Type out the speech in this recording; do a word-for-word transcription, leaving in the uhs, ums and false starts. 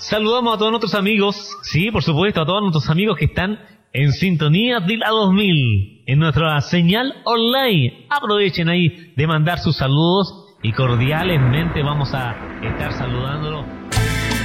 Saludamos a todos nuestros amigos, sí, por supuesto, a todos nuestros amigos que están en sintonía de la dos mil, en nuestra señal online. Aprovechen ahí de mandar sus saludos y cordialmente vamos a estar saludándolo